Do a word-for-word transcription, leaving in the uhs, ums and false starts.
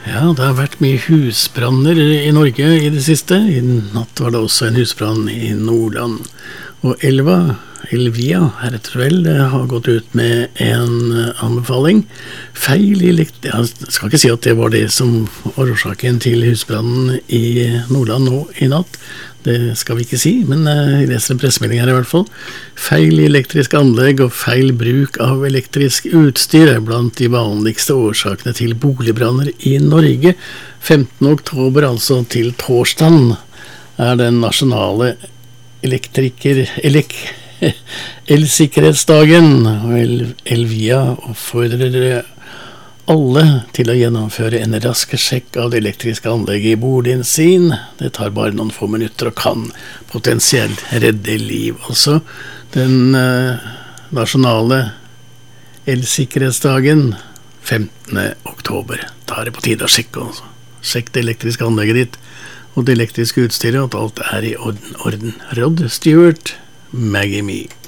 Ja, det har vært mye husbranner i Norge i det siste. I natt var det også en husbrann i Nordland. Og Elva, Elvia, heretter vel, det har gått ut med en anbefaling. Feil i elekt... Jeg skal ikke si at det var det som var årsaken til husbrannen i Nordland nå i natt. Det skal vi ikke si, men jeg leser en pressemelding her i hvert fall. Feil i elektrisk anlegg og feil bruk av elektrisk utstyr er blant de vanligste årsakene til boligbranner i Norge. femtende oktober, altså til torsdagen, er den nasjonale elektriker... Elek, elsikkerhetsdagen, og El, Elvia oppfordrer alle til å gjennomføre en rask sjekk av det elektriske anlegget i boligen sin. Det tar bare noen få minutter og kan potensielt redde liv. Altså, den eh, nasjonale elsikkerhetsdagen femtende oktober. Da er det på tide å sjekke også. Sjekk det elektriske anlegget ditt og det elektriske utstyret, at alt er i orden. orden. Rod Stewart, Maggie Me.